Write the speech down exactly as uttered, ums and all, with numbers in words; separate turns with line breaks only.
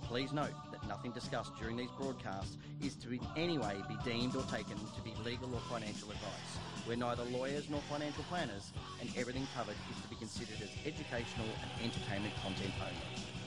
Please note that nothing discussed during these broadcasts is to in any way be deemed or taken to be legal or financial advice. We're neither lawyers nor financial planners, and everything covered is to be considered as educational and entertainment content only.